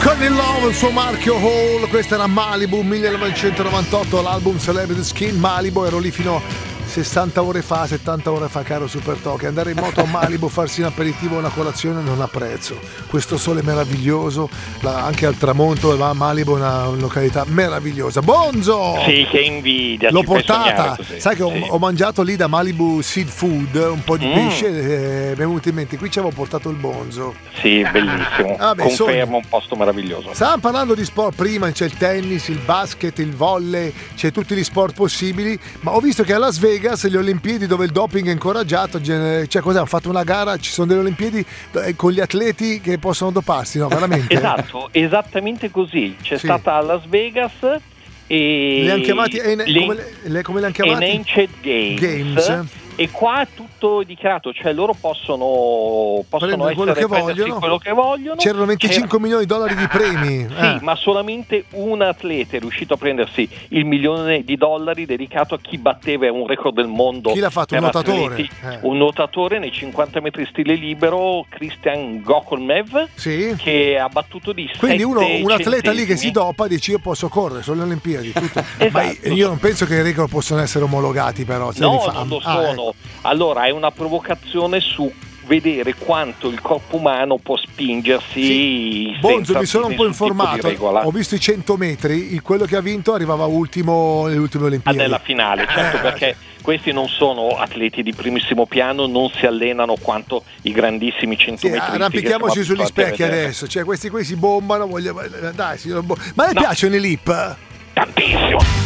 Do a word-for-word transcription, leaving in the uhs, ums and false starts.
Connie Love, il suo marchio Hall. Questa era Malibu millenovecentonovantotto, l'album Celebrity Skin. Malibu, ero lì fino a sessanta ore fa, settanta ore fa, caro Super Toki. Andare in moto a Malibu, farsi un aperitivo o una colazione non ha prezzo. Questo sole meraviglioso, la, anche al tramonto, va a Malibu è una, una località meravigliosa. Bonzo! Sì, che invidia. L'ho portata, sognare, sai che ho, sì. ho mangiato lì da Malibu Seed Food un po' di Mm. pesce, eh, mi è venuto in mente, qui ci avevo portato il Bonzo. Sì, bellissimo. Ah, beh, Confermo, un posto meraviglioso. Stavamo parlando di sport prima, c'è il tennis, il basket, il volley, c'è tutti gli sport possibili, ma ho visto che a Las Vegas le Olimpiadi, dove il doping è incoraggiato, cioè cos'è, hanno fatto una gara, ci sono delle Olimpiadi con gli atleti che possono doparsi, no? Veramente? Esatto, esattamente così. C'è Sì. stata a Las Vegas e Le hanno chiamati, eh, le- come, le, le- come le hanno chiamati? Enhanced Games. Games. E qua è tutto dichiarato, cioè loro possono, possono Prendere quello essere che prendersi vogliono. quello che vogliono. C'erano venticinque milioni di dollari di premi. Sì, eh. ma solamente un atleta è riuscito a prendersi il milione di dollari dedicato a chi batteva un record del mondo. Chi l'ha fatto? Un per nuotatore? atleti. Eh. Un nuotatore nei cinquanta metri stile libero, Christian Gokolmev, Sì. che ha battuto di Quindi uno, sette un atleta lì che si centesimi. dopa dice io posso correre, sono le Olimpiadi, tutto. Esatto. Ma io io non penso che i record possano essere omologati, però. se No, li fa- non lo Ah, sono. ecco. Allora è una provocazione su vedere quanto il corpo umano può spingersi. Bonzo, senza mi sono un po' nessun tipo di informato, regola. ho visto i cento metri, il quello che ha vinto arrivava ultimo nelle ultime Ah, Olimpiadi. nella finale, certo, Eh, perché questi non sono atleti di primissimo piano, non si allenano quanto i grandissimi Sì, centometristi. che arrampichiamoci siamo sugli abituati a specchi vedere. adesso, cioè questi qui si bombano, voglio, dai, si, ma le No. piacciono i lip? Tantissimo.